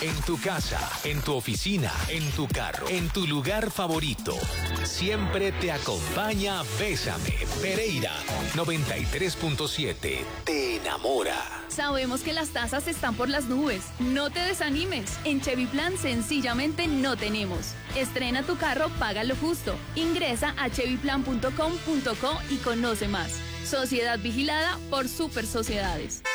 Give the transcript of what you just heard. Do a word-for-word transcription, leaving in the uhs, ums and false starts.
En tu casa, en tu oficina, en tu carro, en tu lugar favorito. Siempre te acompaña Bésame. Pereira noventa y tres punto siete. Te enamora. Sabemos que las tasas están por las nubes. No te desanimes. En Chevy Plan sencillamente no tenemos. Estrena tu carro, paga lo justo. Ingresa a chevy plan punto com punto co y conoce más. Sociedad vigilada por Super Sociedades.